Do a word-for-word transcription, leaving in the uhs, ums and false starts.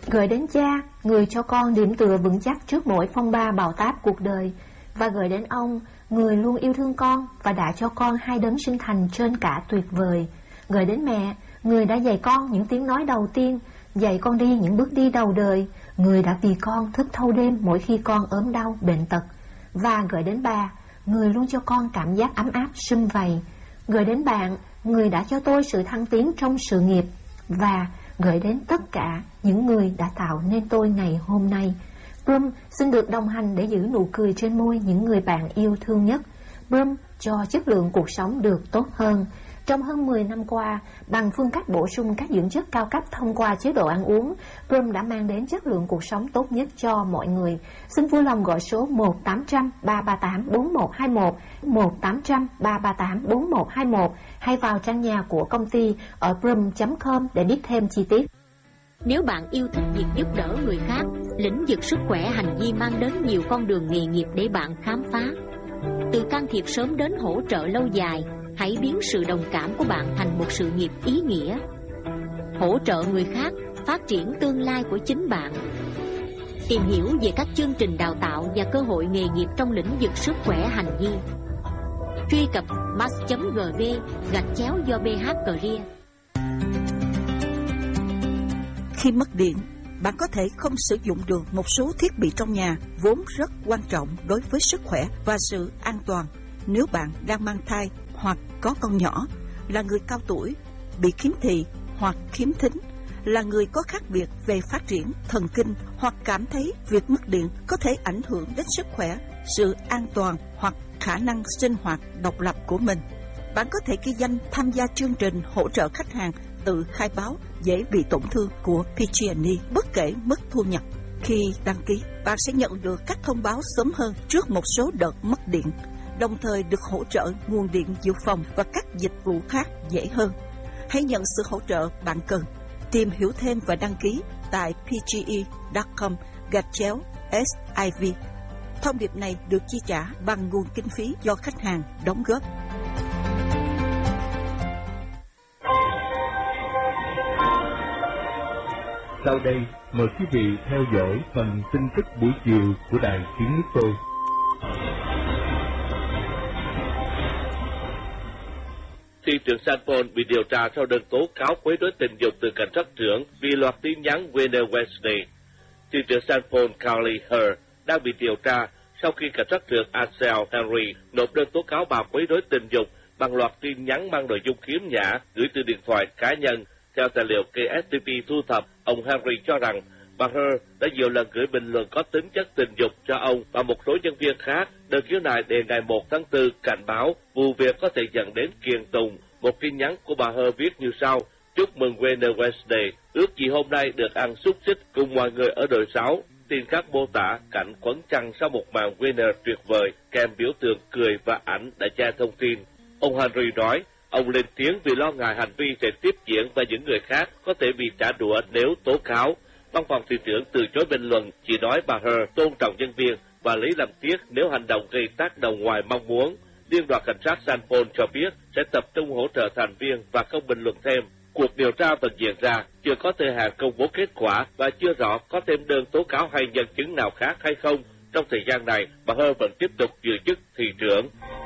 Gửi đến cha, người cho con điểm tựa vững chắc trước mỗi phong ba bão táp cuộc đời. Và gửi đến ông, người luôn yêu thương con và đã cho con hai đấng sinh thành trên cả tuyệt vời. Gửi đến mẹ, người đã dạy con những tiếng nói đầu tiên, dạy con đi những bước đi đầu đời, người đã vì con thức thâu đêm mỗi khi con ốm đau, bệnh tật. Và gửi đến bà, người luôn cho con cảm giác ấm áp, sum vầy. Gửi đến bạn, người đã cho tôi sự thăng tiến trong sự nghiệp. Và gửi đến tất cả những người đã tạo nên tôi ngày hôm nay. Brum xin được đồng hành để giữ nụ cười trên môi những người bạn yêu thương nhất. Brum cho chất lượng cuộc sống được tốt hơn. Trong hơn mười năm qua, bằng phương cách bổ sung các dưỡng chất cao cấp thông qua chế độ ăn uống, Brum đã mang đến chất lượng cuộc sống tốt nhất cho mọi người. Xin vui lòng gọi số một tám trăm ba ba tám bốn một hai một, một tám trăm ba ba tám bốn một hai một hay vào trang nhà của công ty ở brum chấm com để biết thêm chi tiết. Nếu bạn yêu thích việc giúp đỡ người khác, lĩnh vực sức khỏe hành vi mang đến nhiều con đường nghề nghiệp để bạn khám phá. Từ can thiệp sớm đến hỗ trợ lâu dài, hãy biến sự đồng cảm của bạn thành một sự nghiệp ý nghĩa. Hỗ trợ người khác, phát triển tương lai của chính bạn. Tìm hiểu về các chương trình đào tạo và cơ hội nghề nghiệp trong lĩnh vực sức khỏe hành vi. Truy cập mass chấm gv gạch chéo do bê hát Career. Khi mất điện, bạn có thể không sử dụng được một số thiết bị trong nhà vốn rất quan trọng đối với sức khỏe và sự an toàn. Nếu bạn đang mang thai hoặc có con nhỏ, là người cao tuổi, bị khiếm thị hoặc khiếm thính, là người có khác biệt về phát triển thần kinh hoặc cảm thấy việc mất điện có thể ảnh hưởng đến sức khỏe, sự an toàn hoặc khả năng sinh hoạt độc lập của mình, bạn có thể ghi danh tham gia chương trình hỗ trợ khách hàng tự khai báo dễ bị tổn thương của pê giê and e bất kể mức thu nhập. Khi đăng ký, bạn sẽ nhận được các thông báo sớm hơn trước một số đợt mất điện, đồng thời được hỗ trợ nguồn điện dự phòng và các dịch vụ khác dễ hơn. Hãy nhận sự hỗ trợ bạn cần. Tìm hiểu thêm và đăng ký tại pge chấm com gạch chéo ét i vê. Thông điệp này được chi trả bằng nguồn kinh phí do khách hàng đóng góp. Sau đây, mời quý vị theo dõi phần tin tức buổi chiều của Đài Tiếng Nước Tôi. Thị trưởng San Paul bị điều tra sau đơn tố cáo quấy rối tình dục từ cảnh sát trưởng vì loạt tin nhắn Winner Wednesday. Thị trưởng San Paul Carly Hur đang bị điều tra sau khi cảnh sát trưởng Ansel Henry nộp đơn tố cáo bà quấy rối tình dục bằng loạt tin nhắn mang nội dung khiếm nhã gửi từ điện thoại cá nhân. Theo tài liệu ca ét tê pê thu thập, ông Henry cho rằng bà Hur đã nhiều lần gửi bình luận có tính chất tình dục cho ông và một số nhân viên khác. Đơn khiếu nại đề ngày một tháng tư cảnh báo vụ việc có thể dẫn đến kiện tụng. Một tin nhắn của bà Hur viết như sau: chúc mừng Winner Wednesday, ước gì hôm nay được ăn xúc xích cùng mọi người ở đội sáu. Tin khác mô tả cảnh quấn chăn sau một màn Winner tuyệt vời, kèm biểu tượng cười và ảnh đã tra thông tin. Ông Henry nói, ông lên tiếng vì lo ngại hành vi sẽ tiếp diễn và những người khác có thể bị trả đũa nếu tố cáo. Văn phòng thị trưởng từ chối bình luận, chỉ nói bà Hur tôn trọng nhân viên và lấy làm tiếc nếu hành động gây tác động ngoài mong muốn. Liên đoàn cảnh sát San Paul cho biết sẽ tập trung hỗ trợ thành viên và không bình luận thêm. Cuộc điều tra vẫn diễn ra, chưa có thời hạn công bố kết quả và chưa rõ có thêm đơn tố cáo hay nhân chứng nào khác hay không. Trong thời gian này, bà Hur vẫn tiếp tục giữ chức thị trưởng.